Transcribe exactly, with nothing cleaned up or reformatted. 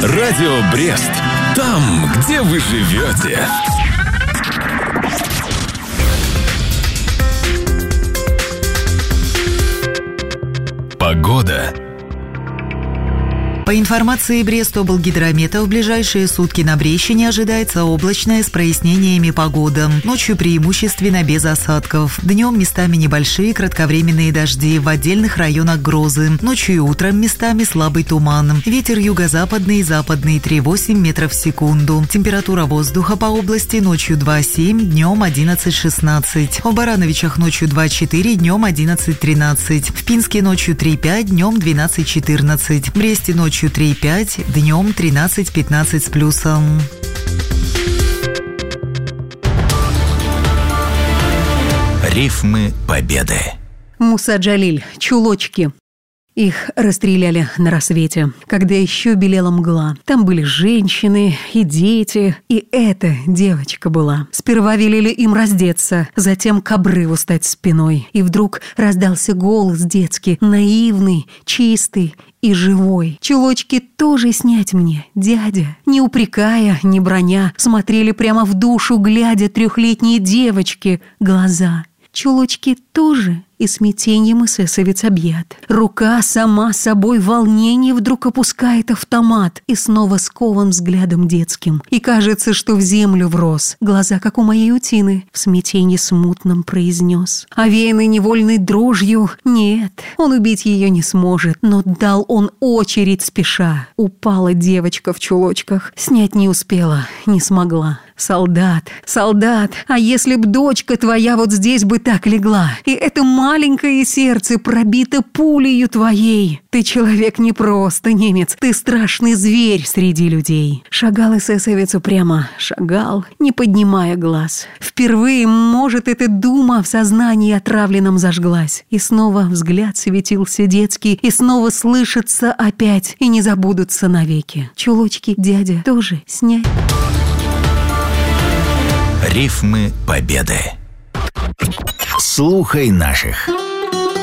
Радио Брест. Там, где вы живете. Погода. По информации Брестоблгидромета, в ближайшие сутки на Брещине ожидается облачная с прояснениями погода. Ночью преимущественно без осадков. Днем местами небольшие кратковременные дожди, в отдельных районах грозы. Ночью и утром местами слабый туман. Ветер юго-западный и западный три-восемь метров в секунду. Температура воздуха по области ночью два-семь, днем одиннадцать-шестнадцать. В Барановичах ночью два-четыре, днем одиннадцать-тринадцать. В Пинске ночью три-пять, днем двенадцать-четырнадцать. В Бресте ночью Ночью три-пять, днем тринадцать-пятнадцать с плюсом. Рифмы победы. Муса Джалиль, чулочки. Их расстреляли на рассвете, когда еще белела мгла. Там были женщины и дети, и эта девочка была. Сперва велели им раздеться, затем к обрыву стать спиной. И вдруг раздался голос детский, наивный, чистый и живой. Чулочки тоже снять мне, дядя. Не упрекая, не броня, смотрели прямо в душу, глядя трехлетние девочки глаза. Чулочки тоже и смятеньем эсэсовец объят. Рука сама собой в волнении вдруг опускает автомат и снова скован взглядом детским. И кажется, что в землю врос. Глаза, как у моей утины, в смятении смутном произнес. Овеянный невольной дрожью, нет, он убить ее не сможет, но дал он очередь спеша. Упала девочка в чулочках, снять не успела, не смогла. Солдат, солдат, а если б дочка твоя вот здесь бы так легла, и это маленькое сердце пробито пулею твоей. Ты человек не просто немец, ты страшный зверь среди людей. Шагал эсэсовец упрямо, шагал, не поднимая глаз. Впервые, может, эта дума в сознании отравленном зажглась. И снова взгляд светился детский, и снова слышится опять, и не забудутся навеки. Чулочки, дядя, тоже снять. Рифмы победы. Слухай наших.